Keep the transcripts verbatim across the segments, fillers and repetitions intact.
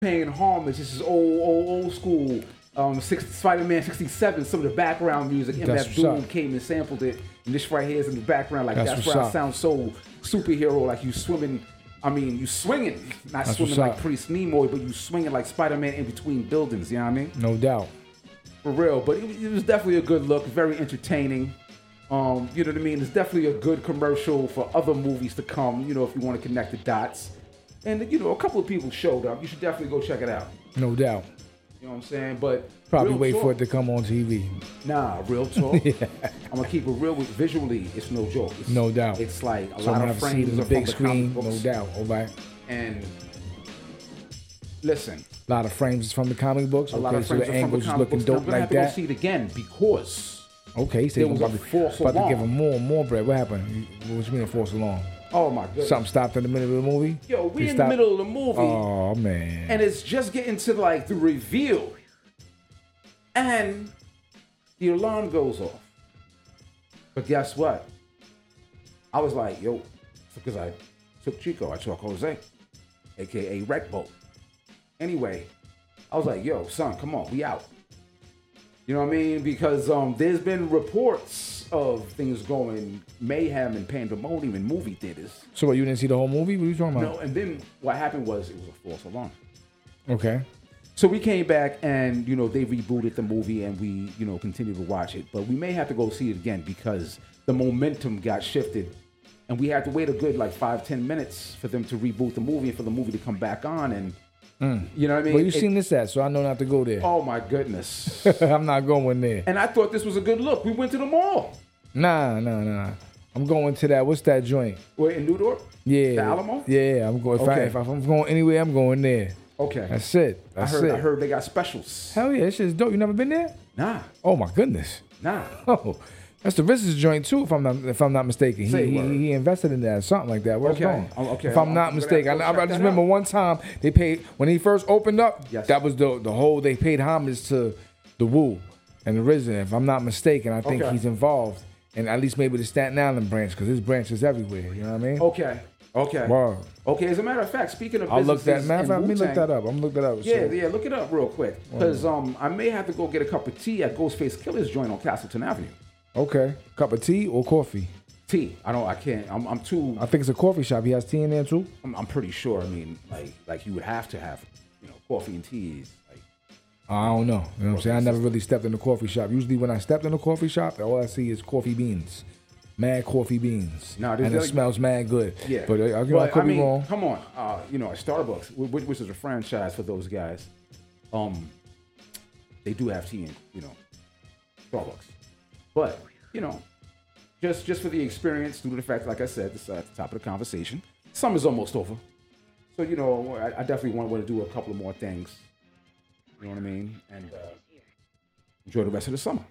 paying homage. This is old, old, old school. Um, Spider-Man sixty-seven. Some of the background music in that Doom came and sampled it. And this right here is in the background. Like that's, that's why it sounds so superhero. Like you swimming. I mean, you swinging, not that's swimming like Priest Nimoy, but you swinging like Spider-Man in between buildings. You know what I mean? No doubt. For real, but it, it was definitely a good look. Very entertaining. Um, you know what I mean? It's definitely a good commercial for other movies to come. You know, if you want to connect the dots. And you know, a couple of people showed up. You should definitely go check it out. No doubt. You know what I'm saying? But probably wait talk, for it to come on T V. Nah, real talk. yeah. I'm gonna keep it real with visually. It's no joke. It's, no doubt. It's like a so lot of frames the are big from screen. The no doubt. All right. And listen, a lot of frames from the comic books. A okay, lot of so frames the are from angles the comic looking books. dope I'm gonna like have to that. go see it again because okay, so there was about, a force about along. to give him more, more bread. What happened? What you mean force along? Oh my goodness! Something stopped in the middle of the movie. Yo, we He in stopped? the middle of the movie. Oh man! And it's just getting to like the reveal, and the alarm goes off. But guess what? I was like, yo, because I took Chico, I took Jose, aka Wreck Boat. Anyway, I was like, yo, son, come on, we out. You know what I mean? Because um, there's been reports of things going mayhem and pandemonium in movie theaters. So what, you didn't see the whole movie? What are you talking about? No, and then what happened was it was a false alarm. Okay. So we came back and, you know, they rebooted the movie and we, you know, continued to watch it. But we may have to go see it again because the momentum got shifted. And we had to wait a good like five, ten minutes for them to reboot the movie and for the movie to come back on. And, mm. you know what I mean? Well, you've it, seen this at, so I know not to go there. Oh, my goodness. I'm not going there. And I thought this was a good look. We went to the mall. Nah, nah, nah. I'm going to that. What's that joint? Where, in New York? Yeah. The Alamo? Yeah, I'm going. If, okay. I, if I'm going anywhere, I'm going there. Okay. That's it. That's I heard, it. I heard they got specials. Hell yeah, this shit's dope. You never been there? Nah. Oh my goodness. Nah. Oh, that's the Rizz's joint too, if I'm not if I'm not mistaken. He, he, he invested in that or something like that. Where's okay. going? Oh, okay. If I'm, I'm not mistaken, I, I just remember out. one time they paid when he first opened up. Yes. That was the the whole they paid homage to the Wu and the Riz. If I'm not mistaken, I think okay. he's involved, and at least maybe the Staten Island branch because his branch is everywhere. You know what I mean? Okay. Okay. Wow. Okay. As a matter of fact, speaking of I'll look that. Matter of fact, let me Wu-Tang, look that up. I'm look that up. Yeah, so. yeah. Look it up real quick because um I may have to go get a cup of tea at Ghostface Killer's joint on Castleton Avenue. Okay. Cup of tea or coffee? Tea. I don't. I can't. I'm. I'm too. I think it's a coffee shop. He has tea in there too. I'm, I'm pretty sure. I mean, like, like you would have to have, you know, coffee and teas. Like, I don't know. You know what I'm saying? I never really stepped in a coffee shop. Usually when I stepped in a coffee shop, all I see is coffee beans. Mad coffee beans. No, and it like, smells mad good. Yeah. But uh, you know, but, I could I be mean, wrong. Come on. Uh, you know, at Starbucks, which, which is a franchise for those guys, um, they do have tea in, you know, Starbucks. But, you know, just just for the experience, due to the fact, like I said, this is at the top of the conversation, summer's almost over. So, you know, I, I definitely want, want to do a couple of more things. You know what I mean? And uh, enjoy the rest of the summer.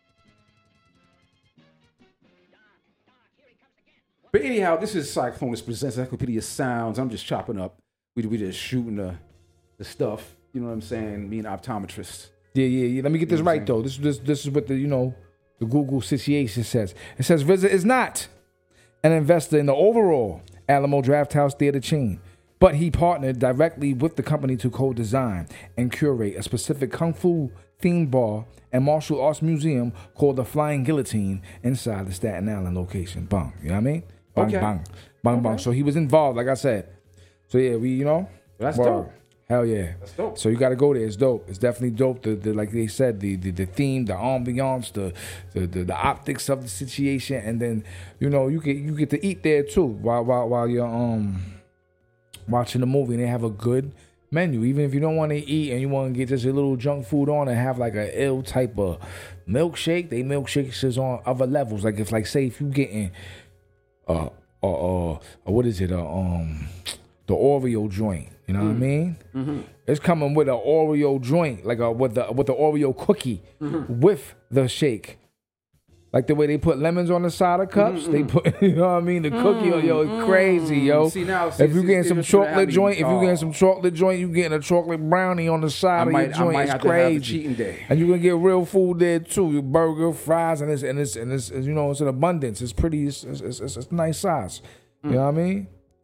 But anyhow, this is Cyclonus Presents Encyclopedia Sounds. I'm just chopping up. We we just shooting the the stuff. You know what I'm saying? Me and optometrist. Yeah, yeah, yeah. Let me get this right though. This this this is what the you know the Google situation says. It says R Z A is not an investor in the overall Alamo Drafthouse Theater chain, but he partnered directly with the company to co-design and curate a specific kung fu themed bar and martial arts museum called the Flying Guillotine inside the Staten Island location. Bang, you know what I mean? Bang, okay. bang, bang, okay. bang. So he was involved, like I said. So yeah, we, you know. That's word. dope. Hell yeah. That's dope. So you got to go there. It's dope. It's definitely dope. The, the like they said, the, the the theme, the ambiance, the the, the the optics of the situation, and then you know you get you get to eat there too while while while you're um watching the movie, and they have a good menu. Even if you don't want to eat and you want to get just a little junk food on and have like a ill type of milkshake, they milkshakes is on other levels. Like if like say if you getting uh uh uh what is it uh, um the Oreo joint, you know mm. what I mean? Mm-hmm. It's coming with an Oreo joint, like a with the with the Oreo cookie mm-hmm. with the shake. Like the way they put lemons on the side of cups, mm-hmm. they put, you know what I mean? The cookie, mm-hmm. yo, it's crazy, yo. See now, see, if you see, getting see, some chocolate joint, if you getting some chocolate joint, you getting a chocolate brownie on the side I of might, your joint. I might it's have crazy. To have a cheating day. And you're gonna get real food there too. Your burger, fries, and it's and it's and it's, you know it's in abundance. It's pretty. It's it's, it's, it's a nice size. Mm. You know what I mean?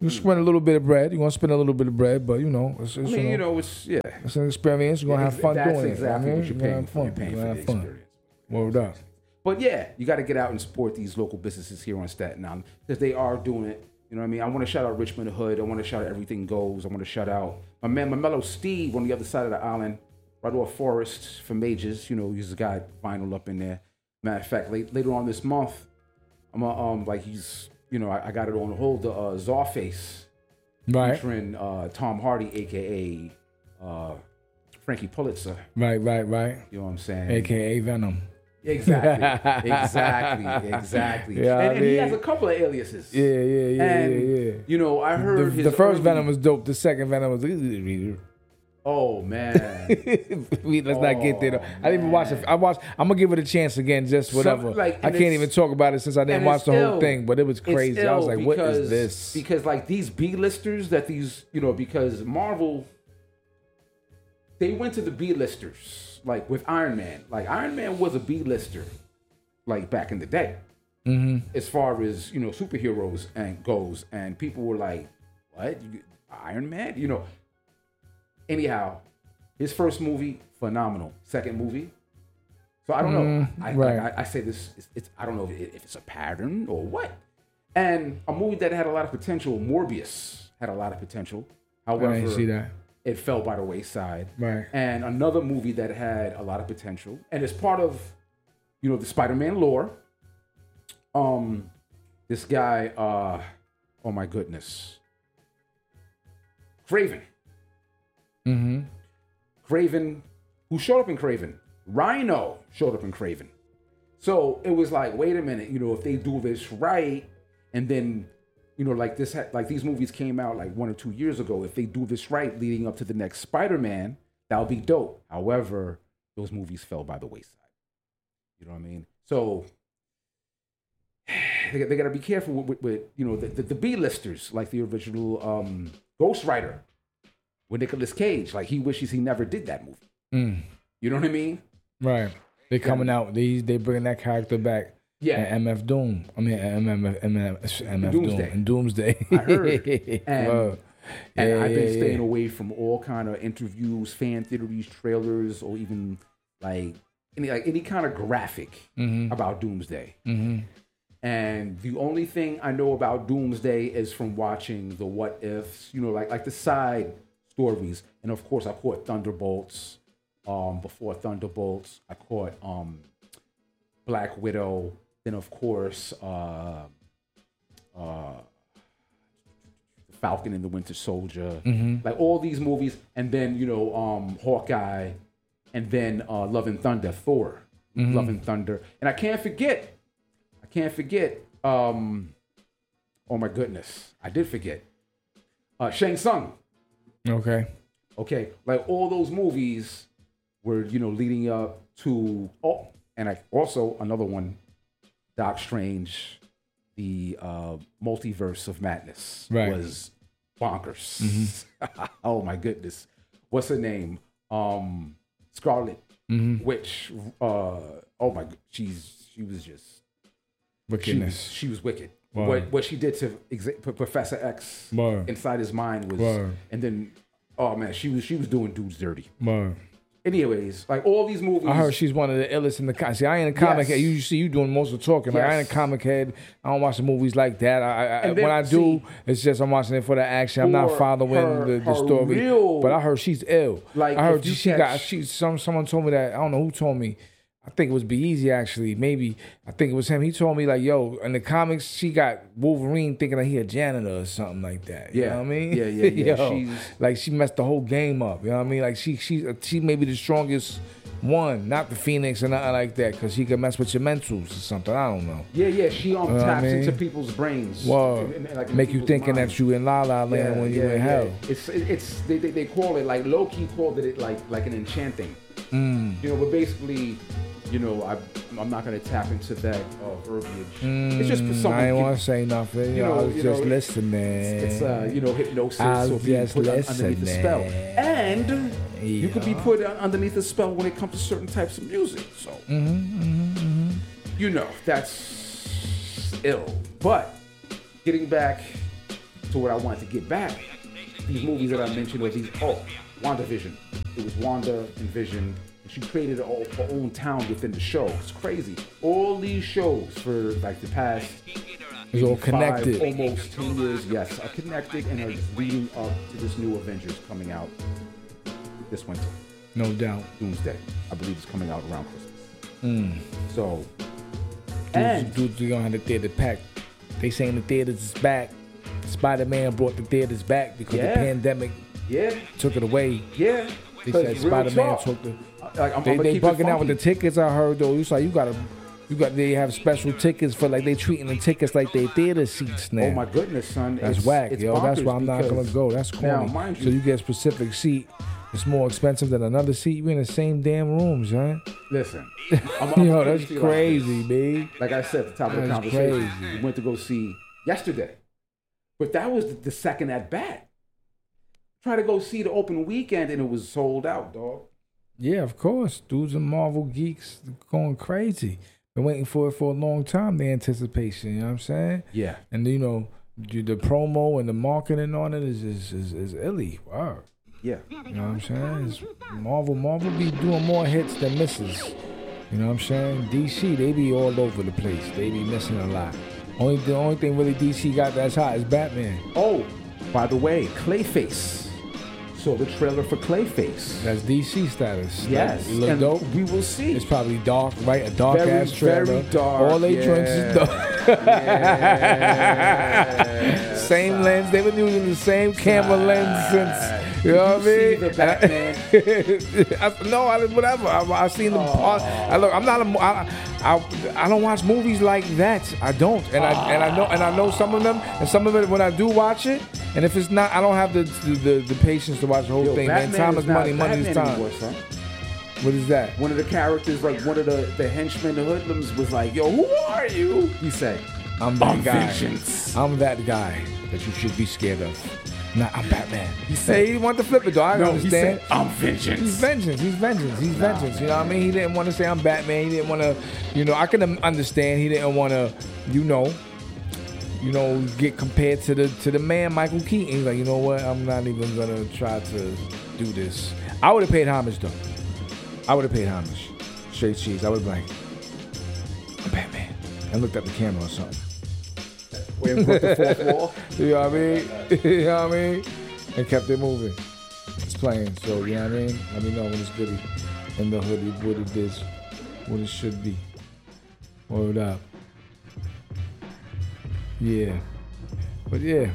You spend a little bit of bread. You want to spend a little bit of bread, but you know, it's, it's, I mean, you, you know, know, it's yeah. it's an experience. You're gonna Yeah, have fun that's doing exactly it. what you're You're gonna paying have for. fun. You're paying You're for gonna the have fun. experience. Word up. But yeah, you got to get out and support these local businesses here on Staten Island because they are doing it. You know what I mean? I want to shout out Richmond Hood. I want to shout out Everything Goes. I want to shout out my man, my mellow Steve on the other side of the island, right off Forest for Majors. You know, he's got vinyl up in there. Matter of fact, late, later on this month, I'm uh, um like he's you know I, I got it on hold the uh, Czarface, Right. featuring uh, Tom Hardy, aka uh, Frankie Pulitzer. Right. Right. Right. You know what I'm saying? A K A Venom. Exactly, exactly, exactly. Yeah, and, I and he mean- has a couple of aliases. Yeah. Yeah. Yeah. And yeah. Yeah. you know, I heard The, his the first early- Venom was dope. The second Venom was. Oh man, We- Let's not get there. Though. Oh, I didn't even watch it. I watched. I'm gonna give it a chance again. Just whatever. Some- like, I and can't it's- even talk about it since I didn't and watch it's the whole ill. thing. But it was It's crazy. I was ill like, what because- is this? Because like these B-listers that these, you know, because Marvel, they went to the B-listers like with Iron Man. Like Iron Man was a B-lister, like back in the day. Mm-hmm. As far as you know, superheroes and goes, and people were like, "What? You, Iron Man?" You know. Anyhow, his first movie, phenomenal. Second movie, so I don't know. Mm, I, right. I, I say this. It's, it's I don't know if, it, if it's a pattern or what. And a movie that had a lot of potential, Morbius, had a lot of potential. However, I didn't see that. it fell by the wayside. Right. And another movie that had a lot of potential, and it's part of, you know, the Spider-Man lore. Um, this guy, uh, oh my goodness, Craven. Mm-hmm. Craven, who showed up in Craven. Rhino showed up in Craven. So it was like, wait a minute, you know, if they do this right, and then, you know, like this, ha- like these movies came out like one or two years ago. If they do this right, leading up to the next Spider-Man, that'll be dope. However, those movies fell by the wayside. You know what I mean? So they, they got to be careful with, with, with you know, the, the, the B-listers, like the original um, Ghost Rider with Nicolas Cage. Like he wishes he never did that movie. Mm. You know what I mean? Right. They coming out. They they bringing that character back. Yeah. And M F Doom. I mean M F M F M F Doom Doomsday. and Doomsday. I heard. And, Whoa. and Yeah, I've been yeah, staying yeah. away from all kind of interviews, fan theories, trailers, or even like any like any kind of graphic Mhm. about Doomsday. Mm-hmm. And the only thing I know about Doomsday is from watching the what ifs, you know, like like the side stories. And of course, I caught Thunderbolts. Um, before Thunderbolts, I caught um, Black Widow. Then of course, uh, uh, Falcon and the Winter Soldier. Mm-hmm. Like all these movies, and then you know, um, Hawkeye, and then uh, Love and Thunder, Thor, Mm-hmm. Love and Thunder, and I can't forget, I can't forget. Um, oh my goodness, I did forget. Uh, Shang Tsung. Okay. Okay, like all those movies were, you know, leading up to. Oh, and I also another one, Doc Strange, the uh, Multiverse of Madness Right. was bonkers. Oh my goodness, what's her name? Um, Scarlet Mm-hmm. Witch. Uh, oh my, she's she was just she was, Wickedness. she was wicked. Wow. What what she did to exa- P- Professor X Word. inside his mind was, Word. and then oh man, she was she was doing dudes dirty. Word. Anyways, like all these movies. I heard she's one of the illest in the comic. See, I ain't a comic Yes. head. You see, you doing most of the talking. Like I ain't a Yes. comic head. I don't watch the movies like that. I, I, I And then, when I do, see, it's just I'm watching it for the action. I'm not for following her- the, the her story. real- But I heard she's ill. Like, I heard if you she got. catch- She some someone told me that. I don't know who told me. I think it was Be Easy actually. Maybe I think it was him. He told me like, yo, in the comics, she got Wolverine thinking that he a janitor or something like that. You Yeah. know what I mean? Yeah, yeah, yeah. Yo, She's- like she messed the whole game up. You know what I mean? Like she she she may be the strongest one, not the Phoenix or nothing like that, because she can mess with your mentals or something. I don't know. Yeah, yeah, she um, know what I taps mean? into people's brains. Well, and- and, like, in make you people's thinking minds. that you in La La Land when you in hell. It's it- it's they, they they call it like Loki called it like like an enchanting. Mm. You know, but basically, you know, I I'm not gonna tap into that uh, verbiage. It's just for Mm, someone. I ain't can- want to say nothing. you I know, was you just know, listening. It's uh, you know, hypnosis I or was being just put un- underneath the spell, listening. and you could be Yeah. put un- underneath the spell when it comes to certain types of music. So Mm-hmm, mm-hmm, mm-hmm. you know, that's ill. But getting back So what I wanted to get back, these movies that I mentioned, or these, oh, WandaVision. It was Wanda and Vision. And she created her own, her own town within the show. It's crazy. All these shows for like the past It's all five, connected. almost ten years, yes, are connected and are leading up to this new Avengers coming out this winter. No doubt. Doomsday. I believe it's coming out around Christmas. Mm. So, Dudes, and dudes are gonna have the theater packed. They saying the theaters is back. Spider-Man brought the theaters back because Yeah. the pandemic yeah, took it away. yeah. They 'Cause said real Spider-Man talk, took the. Like, I'm, They, I'm gonna they keep it bugging out with the funky. tickets. I heard though. It's like you gotta, you got. They have special tickets for like they treating the tickets like they theater seats now. Oh my goodness, son. That's it's, whack, it's yo. That's bonkers why I'm not gonna because- go. That's Now, corny. mind So you, you get a specific seat. It's more expensive than another seat. We in the same damn rooms, huh? listen. I'm, I'm Yo, gonna that's see like crazy, this. babe. Like I said at the top of the That's conversation, crazy. we went to go see yesterday, but that was the, the second at bat. Try to go see the open weekend and it was sold out, dog. Yeah, of course. Dudes and Marvel geeks going crazy. Been waiting for it for a long time. The anticipation, you know what I'm saying? Yeah. And you know, the the promo and the marketing on it is is is, is illy. Wow. Yeah. You know what I'm saying? It's Marvel, Marvel be doing more hits than misses. You know what I'm saying? D C, they be all over the place. They be missing a lot. Only the only thing really D C got that's hot is Batman. Oh, by the way, Clayface. Saw the trailer for Clayface. That's D C status. Yes. It look and dope. we will see. It's probably dark, right? A dark Very, ass trailer. very dark, All they yeah. joints is dark. Yeah. Same lens. They've been using the same camera lens since. You know what I Did mean? you see the Batman? I, no, I whatever. I, I seen them. I, look, I'm not a. I, I, I don't watch movies like that. I don't, and I and I know and I know some of them, and some of it when I do watch it, and if it's not, I don't have the the, the patience to watch the whole Yo, thing. Batman Man, time is not money. Money is Batman time. anymore, son. What is that? One of the characters, like one of the, the henchmen, the hoodlums, was like, "Yo, who are you?" He said, I'm that I'm guy. vengeance. I'm that guy that you should be scared of. Nah, I'm Batman. He said- Hey, he wanted to flip it though. I "No," he understand. said, "I'm He's vengeance." vengeance. He's vengeance. He's vengeance. You know what I mean? He didn't want to say I'm Batman. He didn't want to, you know, I can understand. He didn't want to, you know, you know, get compared to the to the man Michael Keaton. He's like, you know what? I'm not even gonna try to do this. I would have paid homage though. I would have paid homage. Straight cheese. I would have been like, I'm Batman, and looked at the camera or something. Where he broke the fourth wall. You know what I mean? You know what I mean? And kept it moving. It's playing, so you know what I mean? Let me know when it's goody in the hoodie, what it is, what it should be. Word up. Yeah. But yeah.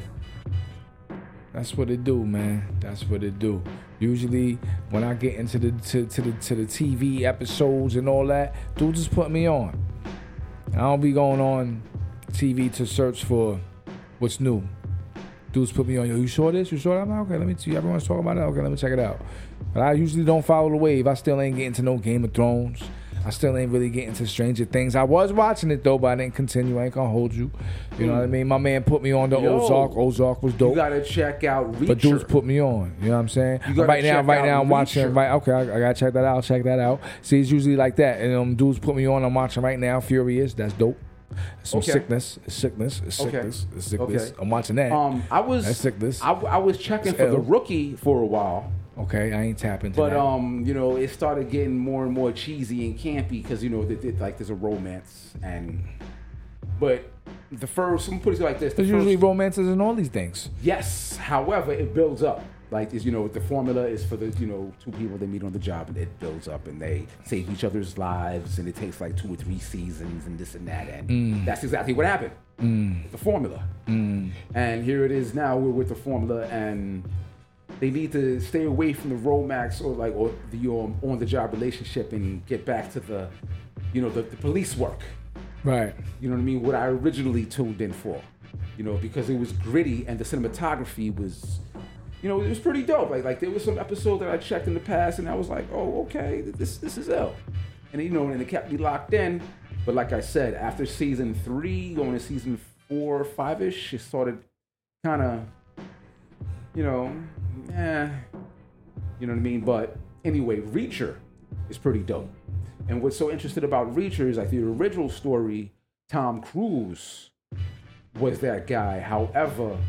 That's what it do, man. That's what it do. Usually when I get into the to, to the to the T V episodes and all that, dudes just put me on. I don't be going on T V to search for what's new. Dudes put me on, yo, you saw this? You saw that? I'm like, okay, let me see. Everyone's talking about it. Okay, let me check it out. But I usually don't follow the wave. I still ain't getting to no Game of Thrones. I still ain't really getting to Stranger Things. I was watching it though, but I didn't continue. I ain't gonna hold you. You know what I mean? My man put me on the Yo, Ozark. Ozark was dope. You gotta check out Reacher. But dudes put me on. You know what I'm saying? You gotta Right now, check right out now, I'm watching. Reacher. Right, okay, I, I gotta check that out. Check that out. See, it's usually like that. And um, dudes put me on. I'm watching right now. Furious. That's dope. Some Okay. sickness. It's sickness. It's Okay. sickness. It's sickness. Okay. I'm watching that. Um, I was That's sickness. I, I was checking It's for the ill. Rookie for a while, Okay, I ain't tapping to but that. um, you know, it started getting more and more cheesy and campy because you know, they, they, like there's a romance and, but the first, I'm put it like this: the There's first, usually romances in all these things. yes. However, it builds up. Like is you know, the formula is for the you know two people they meet on the job and it builds up and they save each other's lives and it takes like two or three seasons and this and that and that's exactly what happened. The formula. And here it is now. We're with the formula, and they need to stay away from the romance or like or the um, on-the-job relationship and get back to the, you know, the, the police work. Right. You know what I mean? What I originally tuned in for, you know, because it was gritty and the cinematography was, you know, it was pretty dope. Like like there was some episode that I checked in the past, and I was like, oh, okay, this this is ill, and you know, and it kept me locked in. But like I said, after season three, going to season four, five-ish, it started kind of, you know, eh, you know what I mean? But anyway, Reacher is pretty dope. And what's so interesting about Reacher is like the original story, Tom Cruise was that guy. However,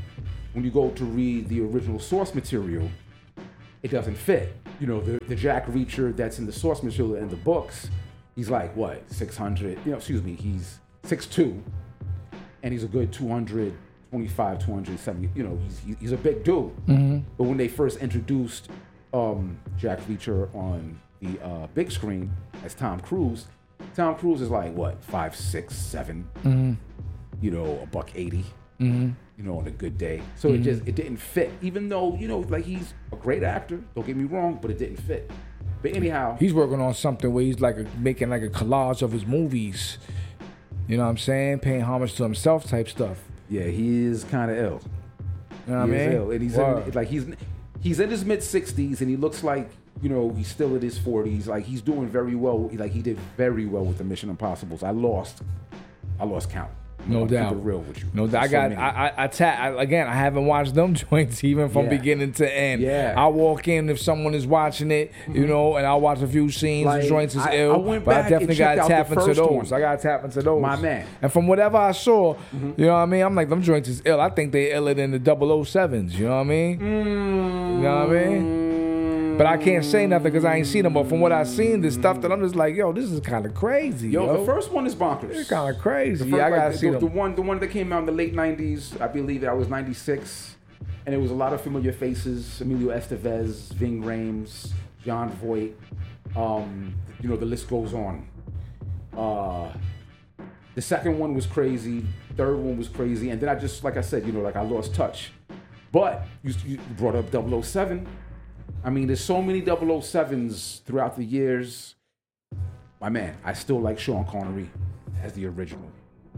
when you go to read the original source material, it doesn't fit. You know, the, the Jack Reacher that's in the source material in the books, he's like, what, six hundred, you know, excuse me, he's six two, and he's a good two hundred twenty-five, two hundred seventy, you know, he's, he's a big dude. Mm-hmm. But when they first introduced um, Jack Reacher on the uh, big screen as Tom Cruise, Tom Cruise is like, what, five, six, seven, Mm-hmm. you know, a buck eighty. Mm-hmm. You know, on a good day. So Mm-hmm. it just, it didn't fit. Even though, you know, like he's a great actor, don't get me wrong, but it didn't fit. But anyhow. He's working on something where he's like a, making like a collage of his movies. You know what I'm saying? Paying homage to himself type stuff. Yeah, he is kind of ill. You know what I He is mean? ill. And he's Word. in, like, he's, he's in his mid sixties and he looks like, you know, he's still in his forties. Like he's doing very well. Like he did very well with the Mission Impossibles. I lost, I lost count. No I'm doubt. keep it real with you. No doubt. I So got. many. I. I, I, ta- I. Again, I haven't watched them joints even from Yeah. beginning to end. Yeah. I walk in if someone is watching it, you know, and I'll watch a few scenes. Like, the joints is I- ill, I went but I back and definitely checked gotta out tap the into first those. one. I gotta tap into those. My man. And from whatever I saw, you know what I mean. I'm like, them joints is ill. I think they iller than the double oh sevens. You know what I mean? Mm, You know what I mean? But I can't say nothing because I ain't seen them. But from what I seen, the stuff that I'm just like, yo, this is kind of crazy. Yo, Yo, the first one is bonkers. it's kind of crazy. The Yeah, I first- gotta like, see the, them. the one, the one that came out in the late nineties, I believe that was ninety-six, and it was a lot of familiar faces: Emilio Estevez, Ving Rhames, John Voight. Um, you know, the list goes on. Uh, the second one was crazy. Third one was crazy, and then I just, like I said, you know, like I lost touch. But you, you brought up double oh seven. I mean, there's so many double oh sevens throughout the years. My man, I still like Sean Connery as the original.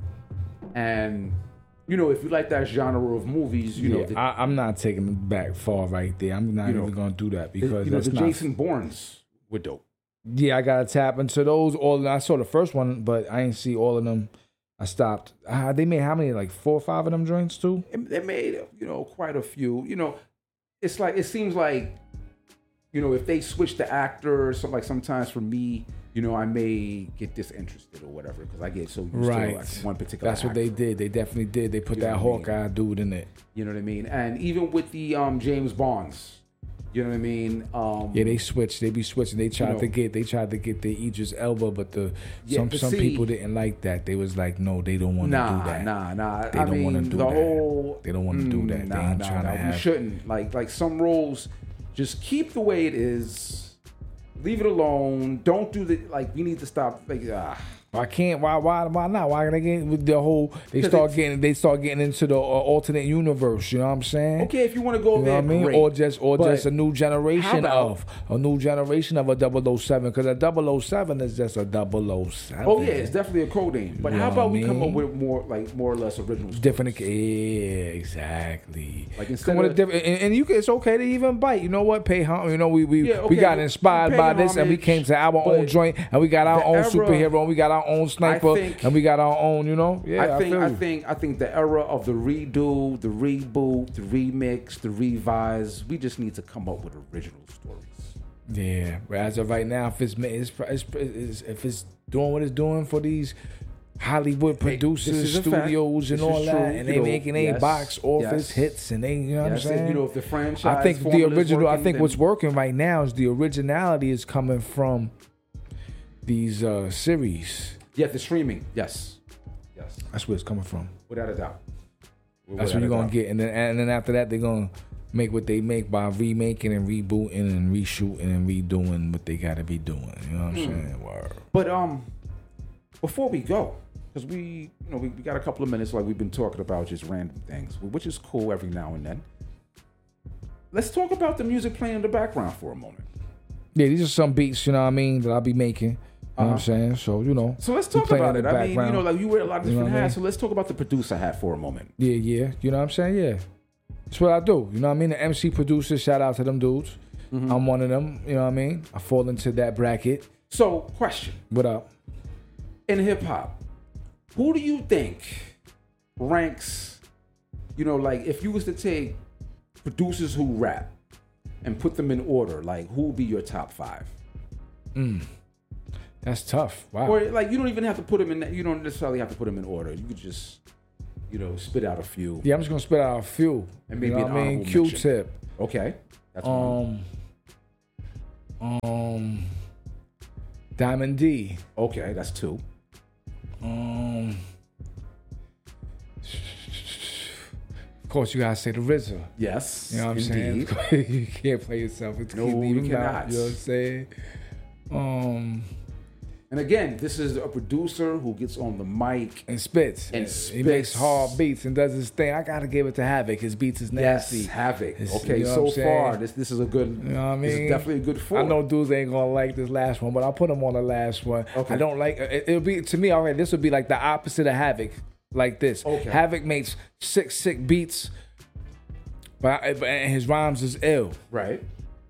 And, you know, if you like that genre of movies, you know, Yeah, the, I, I'm not taking it back far right there. I'm not You know, even gonna do that the- because you know, that's the not. Jason Bournes were dope. Yeah, I gotta tap into those. All I saw the first one, but I didn't see all of them. I stopped. Uh, they made how many? Like four or five of them joints too. And they made, you know, quite a few. You know, it's like, it seems like, you know, if they switch the actor, so like sometimes for me, you know, I may get disinterested or whatever because I get so used Right. to like one particular That's what they actor. did. They definitely did. They put You know that what I mean? Hawkeye dude in it. You know what I mean? And even with the um, James Bonds, you know what I mean? Um, Yeah, they switched. They be switching. They tried know. to get. They tried to get the Idris Elba, but the Yeah, some but some see- people didn't like that. They was like, no, they don't want to Nah, do that. nah, nah. They I don't mean, wanna do the that. whole. They don't wanna do Mm, that. They Nah, ain't nah, tryna nah. We have- shouldn't. Like, like some roles, just keep the way it is. Leave it alone. Don't do the like. We need to stop. Like, ah. Why can't? Why? Why? Why not? Why they get with the whole? They 'Cause start it's- getting. They start getting into the uh, alternate universe. You know what I'm saying? Okay, if you want to go You know there, what I mean? great. Or just or But just a new generation how about- of a new generation of a double oh seven because a double oh seven is just a double oh seven. Oh yeah, it's definitely a code name. But You how know about what we I come up mean? with more like more or less original stories? Different, yeah, exactly. Like instead Come with a of- different, and, and you can, it's okay to even bite. You know what? Pay home. You know we we Yeah, we okay, got we- inspired we by pay this, and we homage, came to our own but joint, and we got our the own era- superhero, and we got our own sniper, think- and we got our own. You know, yeah. I think feel I, you. think I think the era of the redo, the reboot, the remix, the revise, we just need to come up with original stories. Yeah, but as of right now, if it's, ma- it's, it's, it's if it's doing what it's doing for these Hollywood Hey, producers, this is a fact. studios, and This all is that, true. and You they know, making a yes, box office yes. hits, and they, you know what Yes, I'm saying? you know, if the franchise, I think the formula is original. I working, think then- what's working right now is the originality is coming from these uh, series. Yeah, the streaming. Yes, yes, That's where it's coming from. without a doubt. That's Without what a you're gonna doubt. get, and then and then after that, they're gonna make what they make by remaking and rebooting and reshooting and redoing what they gotta be doing. You know what I'm Hmm. saying? Word. But um, before we go, because we, you know, we, we got a couple of minutes, like we've been talking about just random things, which is cool every now and then. Let's talk about the music playing in the background for a moment. Yeah, these are some beats, you know what I mean, that I'll be making. You know what I'm Uh-huh. saying? So, you know. So let's we talk playing about in it. the I mean, you know, background. like you wear a lot of You know different what I hats, mean? so let's talk about the producer hat for a moment. Yeah, yeah. You know what I'm saying? Yeah. That's what I do. You know what I mean? The M C producers, shout out to them dudes. Mm-hmm. I'm one of them. You know what I mean? I fall into that bracket. So, question. What up? In hip hop, who do you think ranks, you know, like if you was to take producers who rap and put them in order, like who would be your top five? Mm. That's tough. Wow. Or like you don't even have to put them in that, you don't necessarily have to put them in order. You could just, you know, spit out a few. Yeah, I'm just gonna spit out a few. And maybe you know an what I mean? honorable mention. Q-Tip. Okay. That's one. Um, um, Diamond D. Okay, that's two. Um, of course, you gotta say the R Z A. Yes. You know what I'm indeed. saying? You can't play yourself. It's No, keep you leaving out, cannot. You know what I'm saying? Um, And again, this is a producer who gets on the mic. and spits. And He makes spits. hard beats and does his thing. I gotta give it to Havoc. His beats is nasty. Yes, Havoc. It's- Okay, you know so what I'm far, saying? this this is a good. You know what I This mean? is definitely a good four. I know dudes ain't gonna like this last one, but I'll put him on the last one. Okay. I don't like it. It'll be to me already. This would be like the opposite of Havoc, like this. Okay. Havoc makes sick, sick beats, but, I, but and his rhymes is ill. Right.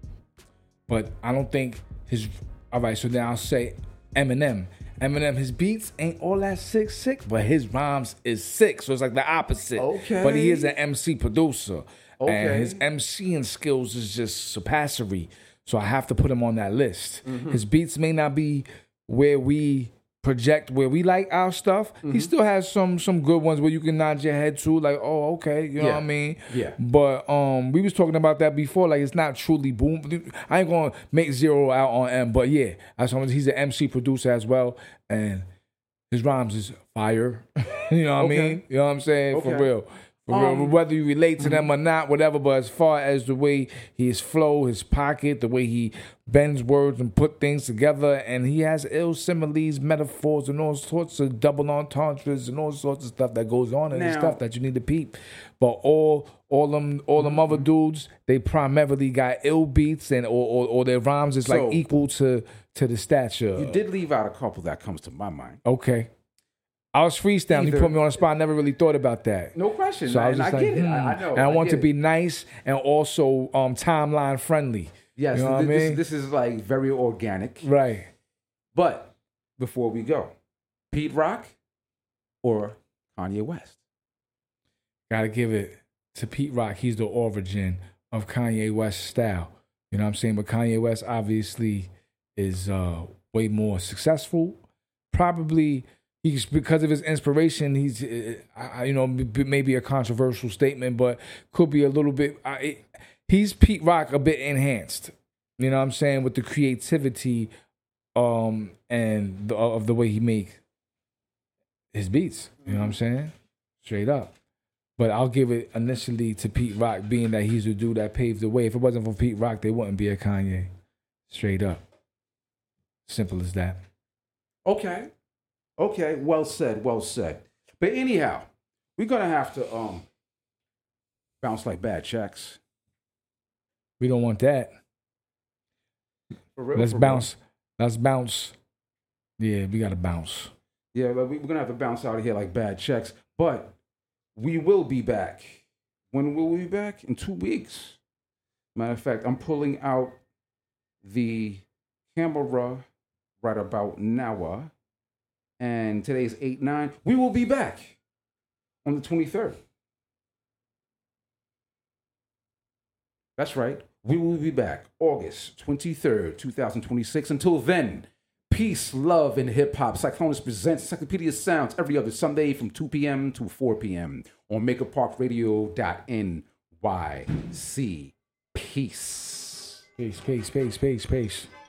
But I don't think his. All right, so now I'll say Eminem. Eminem, his beats ain't all that sick, sick, but his rhymes is sick. So it's like the opposite. Okay. But he is an M C producer. Okay. And his MCing skills is just surpassery. So I have to put him on that list. Mm-hmm. His beats may not be where we project, where we like our stuff. Mm-hmm. He still has some some good ones where you can nod your head to, like, oh, okay, you know Yeah. what I mean? Yeah. But um, we was talking about that before. Like, it's not truly boom. I ain't gonna make zero out on M, but yeah, that's what he's an M C producer as well, and his rhymes is fire. You know what Okay. I mean? You know what I'm saying? For Okay. real. For Um, real. Whether you relate to them or not, whatever. But as far as the way his flow, his pocket, the way he bends words and put things together, and he has ill similes, metaphors, and all sorts of double entendres and all sorts of stuff that goes on in his Now- stuff that you need to peep. But all all them all them other dudes, they primarily got ill beats and or or, or their rhymes is like So- equal to to the stature. You did leave out a couple that comes to my mind. Okay. I was freestyling. You Either- put me on the spot. I never really thought about that. No question. So I was and just I like, get it. I, I hmm. know. And I, want get to be it. nice and also um, timeline friendly. Yes, you know th- what I this, mean? this is like very organic. Right. But before we go, Pete Rock or Kanye West? Gotta give it to Pete Rock. He's the origin of Kanye West style. You know what I'm saying? But Kanye West obviously is uh, way more successful. Probably he's because of his inspiration. He's uh, I, you know b- maybe a controversial statement, but could be a little bit. Uh, it, he's Pete Rock a bit enhanced. You know what I'm saying, with the creativity um, and the, of the way he make his beats. You know what I'm saying? Straight up. But I'll give it initially to Pete Rock, being that he's the dude that paved the way. If it wasn't for Pete Rock, there wouldn't be a Kanye. Straight up. Simple as that. Okay. Okay. Well said. Well said. But anyhow, we're gonna have to um bounce like bad checks. We don't want that. For real, Let's for real. bounce. Let's bounce. Yeah, we gotta bounce. Yeah, but we- we're gonna have to bounce out of here like bad checks. But we will be back. When will we be back? In two weeks. Matter of fact, I'm pulling out the camera right about now. And today's eight nine. We will be back on the twenty-third. That's right. We will be back August twenty-third, twenty twenty-six. Until then, peace, love, and hip hop. Cyclonus presents Encyclopedia Sounds every other Sunday from two p.m. to four p.m. on maker park radio dot N Y C. Peace. Peace, peace, peace, peace, peace.